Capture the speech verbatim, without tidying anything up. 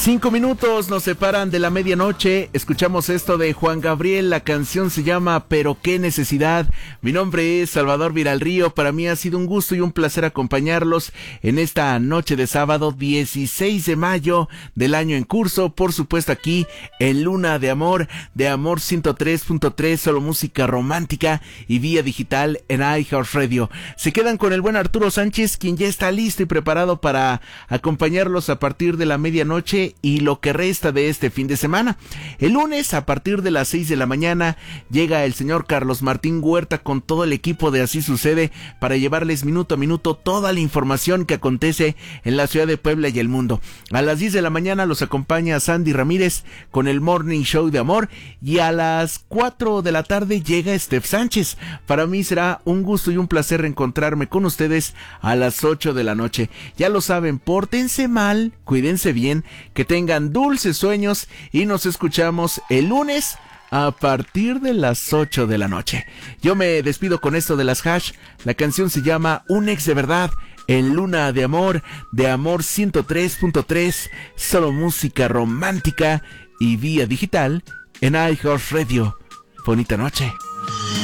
Cinco minutos nos separan de la medianoche. Escuchamos esto de Juan Gabriel. La canción se llama Pero qué necesidad. Mi nombre es Salvador Viralrío. Para mí ha sido un gusto y un placer acompañarlos en esta noche de sábado dieciséis de mayo del año en curso. Por supuesto aquí en Luna de Amor, de Amor ciento tres punto tres, solo música romántica y vía digital en iHeartRadio. Se quedan con el buen Arturo Sánchez, quien ya está listo y preparado para acompañarlos a partir de la medianoche y lo que resta de este fin de semana. El lunes a partir de las seis de la mañana llega el señor Carlos Martín Huerta con todo el equipo de Así Sucede para llevarles minuto a minuto toda la información que acontece en la ciudad de Puebla y el mundo. A las diez de la mañana los acompaña Sandy Ramírez con el Morning Show de Amor y a las cuatro de la tarde llega Steph Sánchez. Para mí será un gusto y un placer reencontrarme con ustedes a las ocho de la noche. Ya lo saben, pórtense mal, cuídense bien, que tengan dulces sueños y nos escuchamos el lunes a partir de las ocho de la noche. Yo me despido con esto de las Hash. La canción se llama Un ex de verdad en Luna de Amor, de Amor ciento tres punto tres, solo música romántica y vía digital en iHeartRadio. Bonita noche.